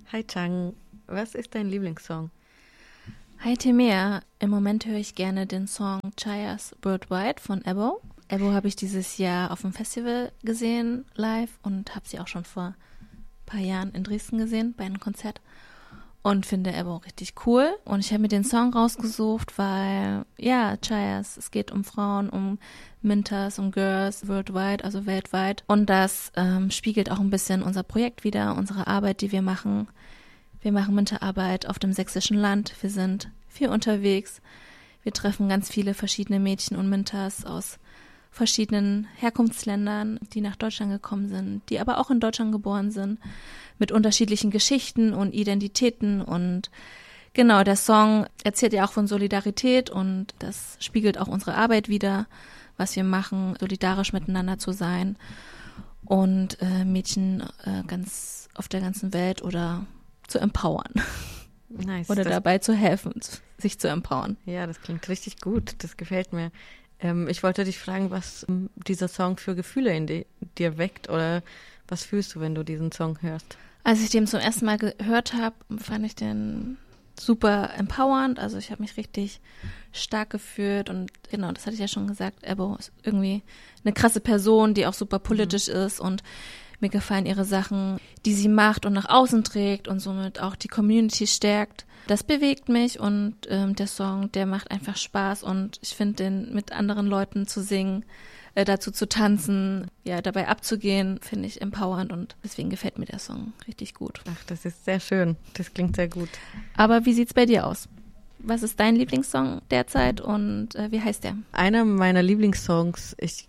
Hi Chang, was ist dein Lieblingssong? Hi Timea, im Moment höre ich gerne den Song Chaya's Worldwide von Ebo. Ebo habe ich dieses Jahr auf dem Festival gesehen, live, und habe sie auch schon vor ein paar Jahren in Dresden gesehen, bei einem Konzert. Und finde Ebo richtig cool. Und ich habe mir den Song rausgesucht, weil, ja, Chayas, es geht um Frauen, um Mintas, um Girls, worldwide, also weltweit. Und das spiegelt auch ein bisschen unser Projekt wider, unsere Arbeit, die wir machen. Wir machen Minta-Arbeit auf dem sächsischen Land. Wir sind viel unterwegs. Wir treffen ganz viele verschiedene Mädchen und Mintas aus verschiedenen Herkunftsländern, die nach Deutschland gekommen sind, die aber auch in Deutschland geboren sind, mit unterschiedlichen Geschichten und Identitäten. Und genau, der Song erzählt ja auch von Solidarität und das spiegelt auch unsere Arbeit wider, was wir machen, solidarisch miteinander zu sein und Mädchen ganz auf der ganzen Welt oder zu empowern. Nice. Oder dabei zu helfen, sich zu empowern. Ja, das klingt richtig gut. Das gefällt mir. Ich wollte dich fragen, was dieser Song für Gefühle in dir weckt oder was fühlst du, wenn du diesen Song hörst? Als ich den zum ersten Mal gehört habe, fand ich den super empowernd. Also ich habe mich richtig stark gefühlt und genau, das hatte ich ja schon gesagt, Ebo ist irgendwie eine krasse Person, die auch super politisch ist und mir gefallen ihre Sachen, die sie macht und nach außen trägt und somit auch die Community stärkt. Das bewegt mich und der Song, der macht einfach Spaß und ich finde den mit anderen Leuten zu singen, dazu zu tanzen, ja, dabei abzugehen, finde ich empowernd und deswegen gefällt mir der Song richtig gut. Ach, das ist sehr schön. Das klingt sehr gut. Aber wie sieht's bei dir aus? Was ist dein Lieblingssong derzeit und wie heißt der? Einer meiner Lieblingssongs, es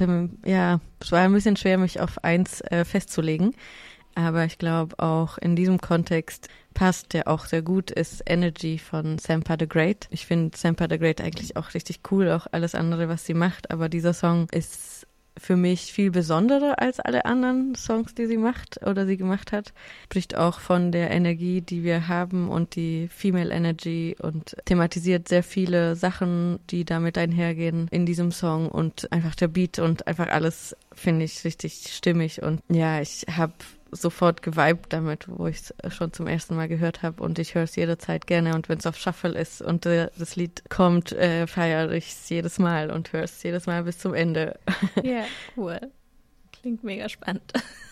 war ein bisschen schwer, mich auf eins festzulegen, aber ich glaube auch in diesem Kontext passt, der auch sehr gut, ist Energy von Sampa the Great. Ich finde Sampa the Great eigentlich auch richtig cool, auch alles andere, was sie macht, aber dieser Song ist für mich viel besonderer als alle anderen Songs, die sie macht oder sie gemacht hat. Spricht auch von der Energie, die wir haben und die Female Energy und thematisiert sehr viele Sachen, die damit einhergehen in diesem Song und einfach der Beat und einfach alles finde ich richtig stimmig und ja, ich habe sofort geweibt damit, wo ich es schon zum ersten Mal gehört habe und ich höre es jederzeit gerne und wenn es auf Shuffle ist und das Lied kommt, feiere ich es jedes Mal und höre es jedes Mal bis zum Ende. Ja, cool. Klingt mega spannend.